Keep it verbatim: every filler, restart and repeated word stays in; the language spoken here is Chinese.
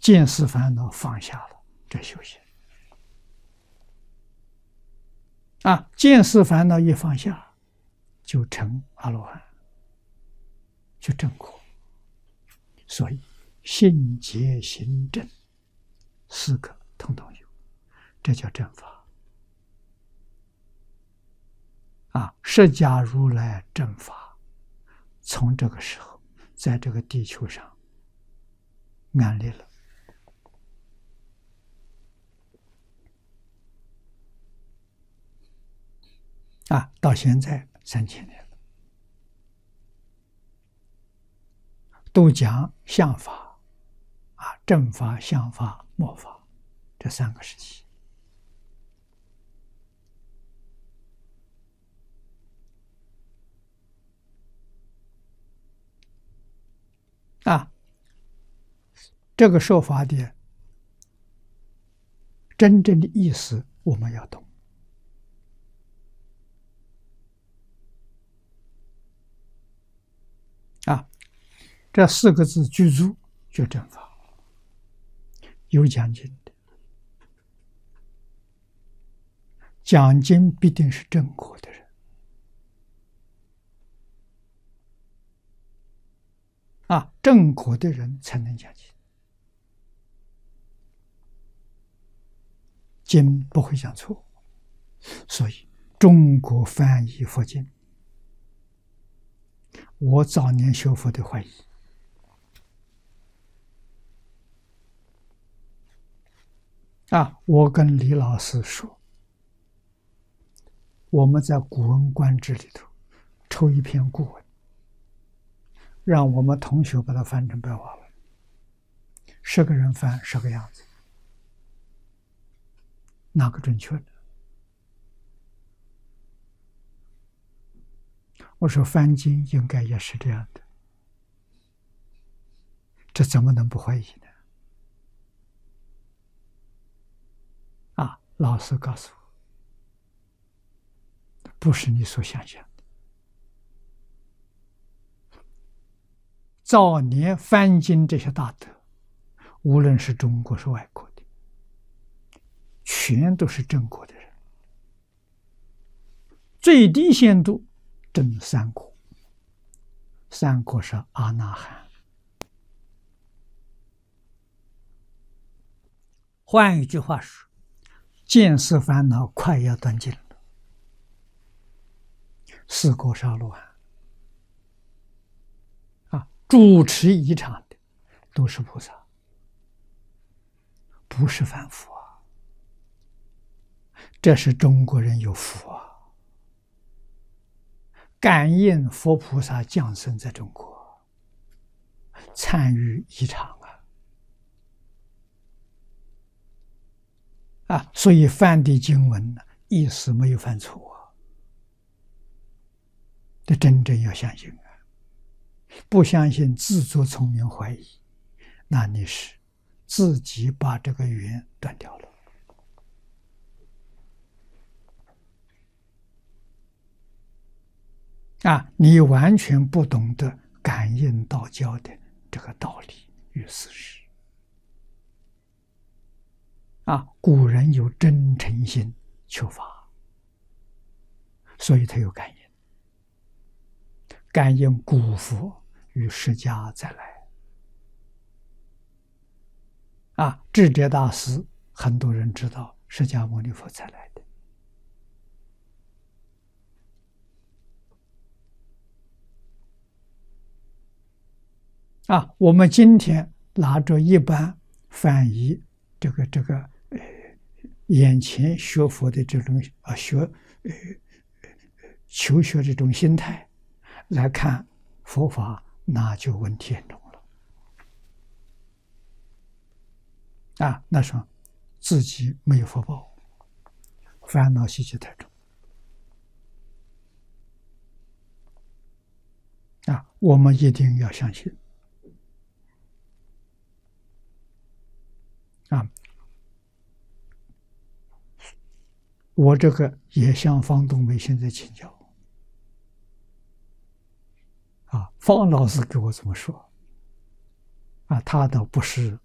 见思烦恼放下了，这修行啊，见思烦恼一放下，就成阿罗汉，就正果。所以信解行正四个统统有，这叫正法啊！释迦如来正法，从这个时候在这个地球上安立了。啊，到现在三千年了，都讲相法，啊，正法、相法、末法这三个时期。啊，这个说法的真正的意思，我们要懂。啊，这四个字具足就正法，有讲经的，讲经必定是正果的人啊，正果的人才能讲经，经不会讲错，所以中国翻译佛经。我早年学佛的怀疑啊，我跟李老师说，我们在《古文观止》里头抽一篇古文，让我们同学把它翻成白话文，十个人翻十个样子，哪个准确呢？我说翻经应该也是这样的，这怎么能不怀疑呢？啊，老师告诉我，不是你所想象的。早年翻经这些大德，无论是中国是外国的，全都是正果的人，最低限度正三果，三果是阿那含。换一句话说，见思烦恼快要断尽了，四果是阿罗汉啊，主持仪场的都是菩萨，不是凡夫啊。这是中国人有福啊，感应佛菩萨降生在中国，参与仪场啊，啊，所以翻的经文呢，意思没有犯错啊，这真正要相信啊，不相信自作聪明怀疑，那你是自己把这个缘断掉了。啊，你完全不懂得感应道教的这个道理与事实。啊，古人有真诚心求法，所以他有感应，感应古佛与释迦再来。啊，智者大师很多人知道释迦牟尼佛再来的。啊，我们今天拿着一般翻译这个这个呃眼前学佛的这种啊学呃求学这种心态来看佛法，那就问题严重了。啊，那说自己没有福报，烦恼习气太重。啊，我们一定要相信。啊，我这个也向方东梅现在请教。啊，方老师给我这么说。啊，他倒不是